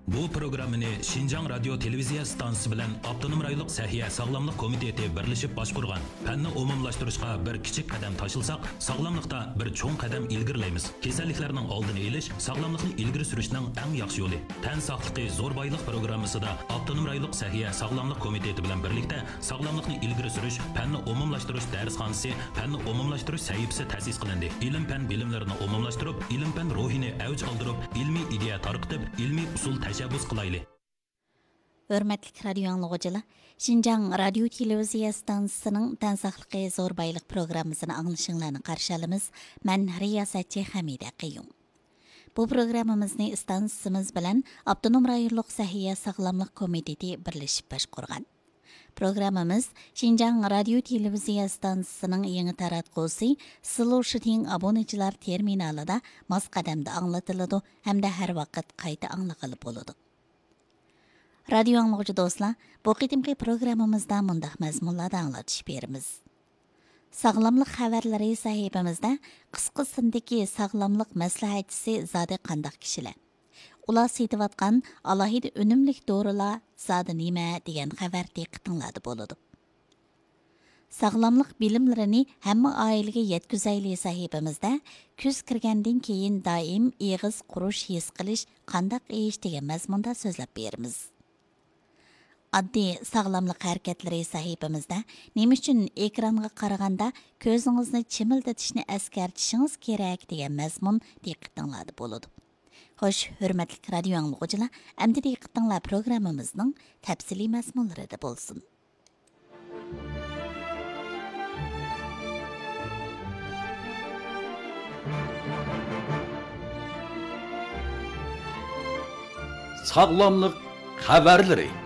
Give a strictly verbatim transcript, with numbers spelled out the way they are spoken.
Bu programmani Şinjan Radyo Televiziya Stansiyasi bilan Avtonom rayonluq Sahiya Sağlamlıq Komiteti birlashib boshqurgan. Fanni umumlashtirishga bir kichik qadam tashilsaq, sog'lomlikda bir cho'ng qadam ilgirlaymiz. Kasalliklarning oldini olish sog'lomlikni ilgari surishning eng yaxshi yo'li. Tan sog'ligi zo'r boylik programmasida Avtonom rayonluq Sahiya Sağlamlıq Komiteti bilan birlikda sog'lomlikni ilgari surish, fanni umumlashtirish darsxonasi, fanni umumlashtirish sahifasi ta'sis qilindi. Ilm fan bilimlarini umumlashtirib, ilm fan ruhini avj oldirib, ilmiy ideya tarqitib, ilmiy usul tashabbus qilayli. Hörmətli radio anlıqçılar, Şinjan Radio Televiziya Stansiyasının Tan saqlıqı zo'r boylik programmasını anglashinglarni qarshi olamiz. Men riyosatchi Hamida Qayyum. Bu programmamizni stansiyamiz bilan Avtonom rayonluq Sahiya Sağlamlıq Komiteti birlashib boshqurgan. Programmamiz Şinjan Radio Televiziya Stansiyasının yangi taratqusi Solution abonechilar terminalida mos qadamda anglatiladi hamda har vaqt qayta anglaqilib bo'ladi. Radio anlıqçı dostlar, bu qitimki programmamizda mundaq mazmunlarda anlatışıp berimiz. Sağlamlıq xəbərləri sahibimizdə qısqısındakı sağlamlıq məsləhətçisi zadı qandaq kişilər. Ular setivatqan alohida önümlük dorilar zadı nima degan xəbər diqqətinizdə bo'ladi. Sağlamlıq bilimlərini hamma ailəyə yetkizayli sahibimizdə kuz kirgandan keyin doim ig'iz qurish his qilish qandaq ish degan mazmunda so'zlab beramiz. Addi sağlamlıq hərəkətləri sahibimizdə nima uchun ekranga qaraganda ko'zingizni chimildatishni askartishingiz kerak degan mazmun diqqətinizdə bo'ladi. Xo'sh, hurmatli radio anlıqçılar, endi diqqətinizlar programmamizning tafsiliy mazmunlarida bo'lsin. Sağlamlıq xəbərləri